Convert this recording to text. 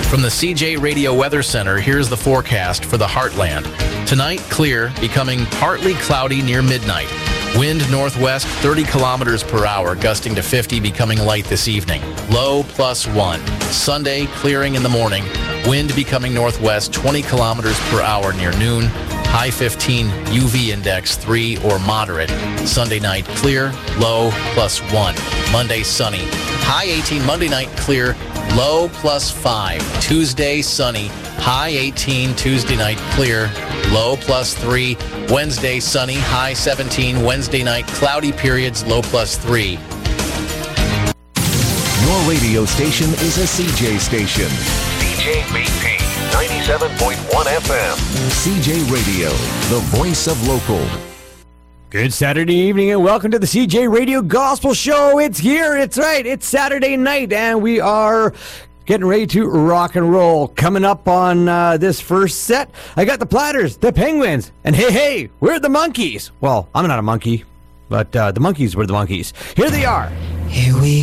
From the CJ Radio Weather Center, here's the forecast for the Heartland. Tonight, clear, becoming partly cloudy near midnight. Wind northwest 30 kilometers per hour, gusting to 50, becoming light this evening. Low +1. Sunday, clearing in the morning. Wind becoming northwest 20 kilometers per hour near noon. High 15, UV index 3 or moderate. Sunday night, clear, low +1. Monday, sunny. High 18, Monday night, clear, low +5. Tuesday, sunny. High 18, Tuesday night, clear, low +3. Wednesday, sunny. High 17. Wednesday night, cloudy periods, low +3. Your radio station is a CJ station. CJBP 97.1 FM. CJ Radio, the voice of local. Good Saturday evening and welcome to the CJ Radio Gospel Show. It's here. It's right. It's Saturday night and we are getting ready to rock and roll. Coming up on this first set, I got the Platters, the Penguins, and hey, we're the Monkeys. Well, I'm not a monkey, but the Monkeys were the Monkeys. Here they are. Here we